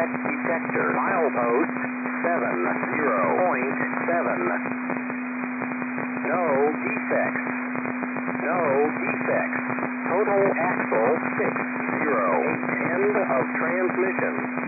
defect detector. Milepost 70.7. No defects. No defects. Total axle 60. End of transmission.